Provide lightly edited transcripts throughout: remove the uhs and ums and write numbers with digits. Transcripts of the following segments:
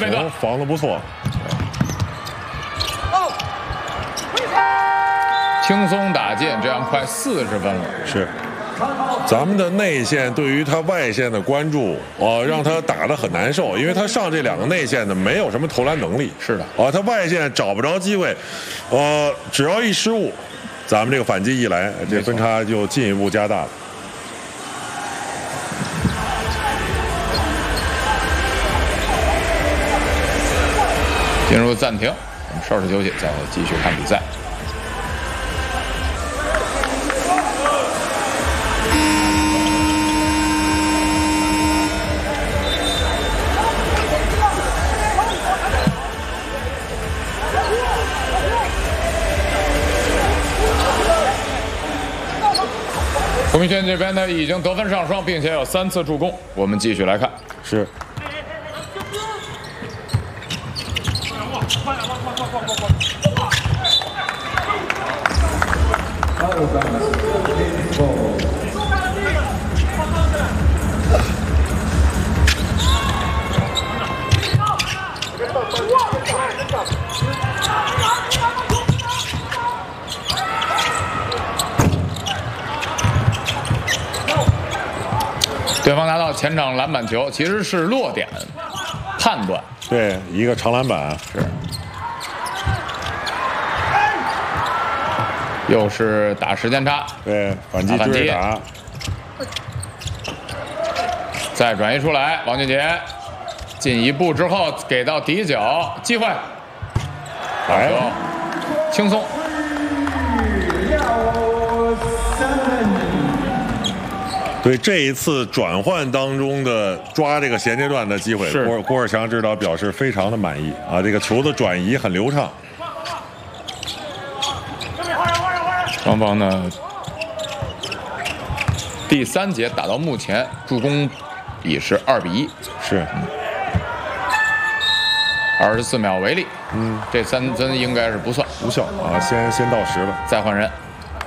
龙防得不错， 轻松打进，这样快40分了。 是。咱们的内线对于他外线的关注，让他打得很难受，因为他上这2个内线呢没有什么投篮能力。 是的， 他外线找不着机会，只要一失误，咱们这个反击一来，这分差就进一步加大了。 进入暂停，我们稍事休息，再继续看比赛。胡明轩这边呢已经得分上双，并且有3次助攻。我们继续来看， 是。 对方拿到前场篮板球，其实是落点判断。 对，一个长篮板是。又是打时间差。 对，反击追打。 再转移出来，王俊杰进一步之后给到底角，机会。来了，轻松。 对这一次转换当中的抓这个衔接段的机会，郭尔强指导表示非常的满意啊！这个球的转移很流畅。 双方呢，第3节打到目前助攻比是2比1， 是 24秒为例。这3分应该是不算无效啊！先到10了， 再换人。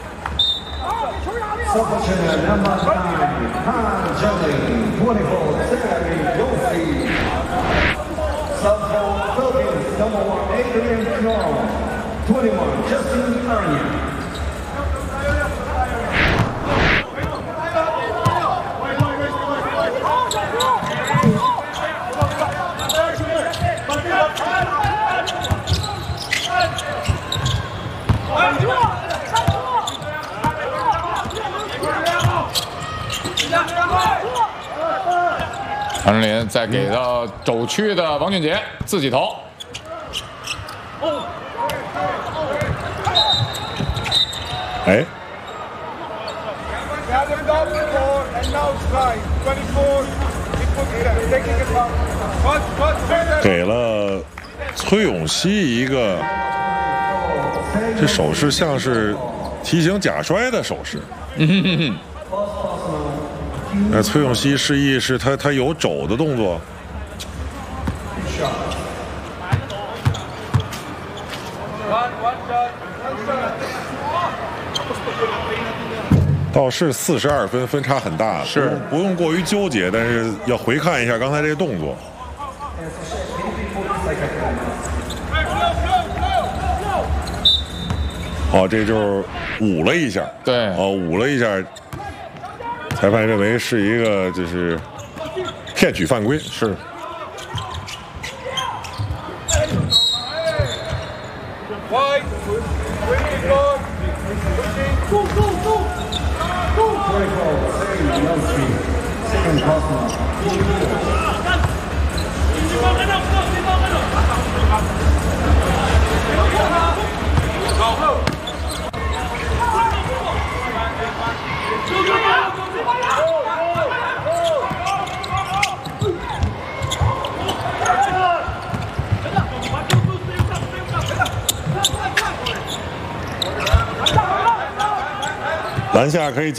唐振林再给到肘区的王俊杰，自己投。 哎，给了崔永熙一个，这手势像是提醒假摔的手势。崔永熙示意是他有肘的动作。倒是42分，分差很大， 是不用过于纠结，但是要回看一下刚才这个动作。这就是捂了一下， 对， 捂了一下，裁判认为是一个就是骗取犯规， 是。 篮下可以